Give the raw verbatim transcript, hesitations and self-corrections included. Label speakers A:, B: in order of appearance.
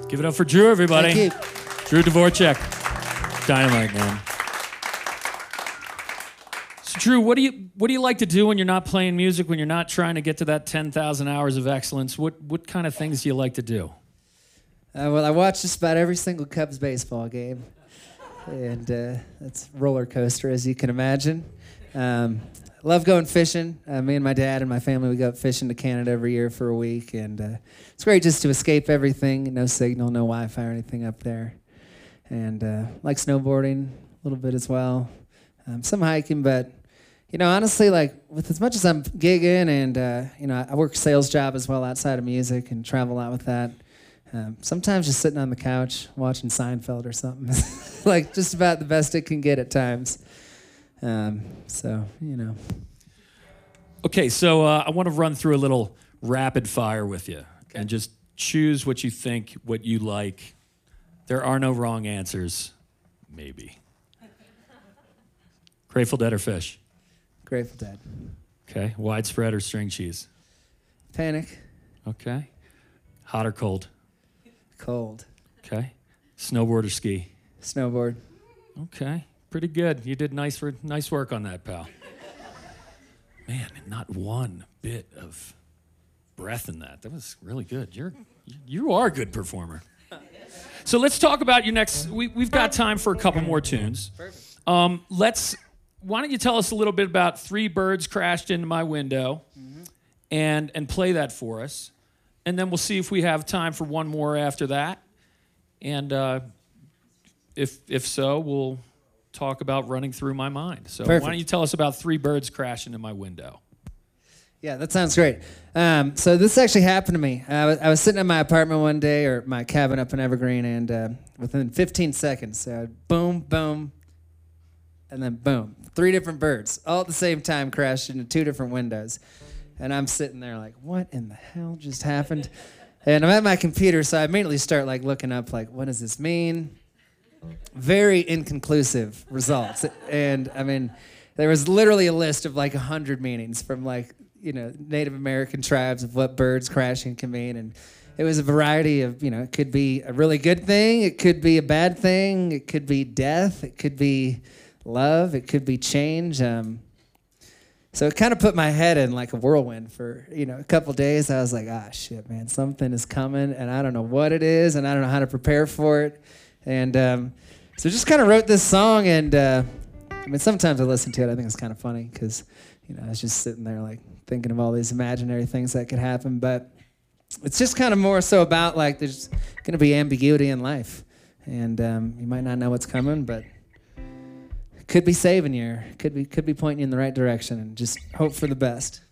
A: Give it up for Drew, everybody.
B: Thank you.
A: Drew Dvorak. Dynamite, man. So, Drew, what do you what do you like to do when you're not playing music, when you're not trying to get to that ten thousand hours of excellence? What what kind of things do you like to do?
B: Uh, well, I watch just about every single Cubs baseball game, and uh, it's a roller coaster, as you can imagine. Um, I love going fishing. Uh, me and my dad and my family, we go fishing to Canada every year for a week, and uh, it's great just to escape everything. No signal, no Wi-Fi or anything up there. And uh, like snowboarding a little bit as well. Um, some hiking, but you know, honestly, like with as much as I'm gigging, and uh, you know, I work a sales job as well outside of music and travel a lot with that. Um, sometimes just sitting on the couch watching Seinfeld or something, like just about the best it can get at times. Um, so, you know.
A: Okay, so uh, I want to run through a little rapid fire with you, okay, and just choose what you think, what you like. There are no wrong answers, maybe. Grateful Dead or Fish?
B: Grateful Dead.
A: Okay, widespread or string cheese?
B: Panic.
A: Okay. Hot or cold?
B: Cold.
A: Okay. Snowboard or ski?
B: Snowboard.
A: Okay. Pretty good. You did nice for nice work on that, pal. Man, not one bit of breath in that. That was really good. You're you are a good performer. So let's talk about your next. We we've got time for a couple more tunes. Um, let's. Why don't you tell us a little bit about Three Birds Crashed Into My Window, mm-hmm. and and play that for us, and then we'll see if we have time for one more after that, and uh, if if so, we'll talk about Running Through My Mind. So
B: Perfect.
A: Why don't you tell us about Three Birds Crashing in My Window?
B: Yeah, that sounds great. Um, so this actually happened to me. I was, I was sitting in my apartment one day, or my cabin up in Evergreen, and uh, within fifteen seconds, uh, boom, boom, and then boom. Three different birds, all at the same time, crashed into two different windows. And I'm sitting there like, what in the hell just happened? And I'm at my computer, so I immediately start like looking up, like, what does this mean? Very inconclusive results. And I mean, there was literally a list of like a hundred meanings from like, you know, Native American tribes of what birds crashing can mean. And it was a variety of, you know, it could be a really good thing. It could be a bad thing. It could be death. It could be love. It could be change. Um, so it kind of put my head in like a whirlwind for, you know, a couple days. I was like, ah, shit, man, something is coming and I don't know what it is and I don't know how to prepare for it. And um, so just kind of wrote this song, and uh, I mean, sometimes I listen to it, I think it's kind of funny because, you know, I was just sitting there like thinking of all these imaginary things that could happen, but it's just kind of more so about like there's going to be ambiguity in life, and um, you might not know what's coming, but it could be saving you, or could be could be pointing you in the right direction, and just hope for the best.